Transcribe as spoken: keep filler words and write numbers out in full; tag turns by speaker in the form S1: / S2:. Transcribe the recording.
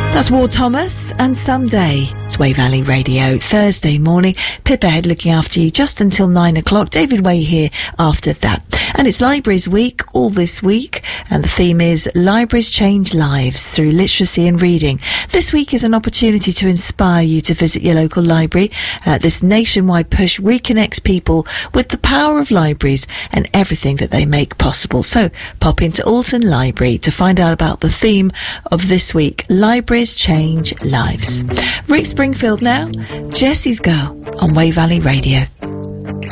S1: That's Ward Thomas and Someday. It's Way Valley Radio, Thursday morning. Pip ahead looking after you just until nine o'clock. David Way here after that. And it's Libraries Week all this week. And the theme is Libraries Change Lives Through Literacy and Reading. This week is an opportunity to inspire you to visit your local library. Uh, this nationwide push reconnects people with the power of libraries and everything that they make possible. So pop into Alton Library to find out about the theme of this week, Libraries Change Lives. Rick Springfield now, Jessie's Girl on Way Valley Radio.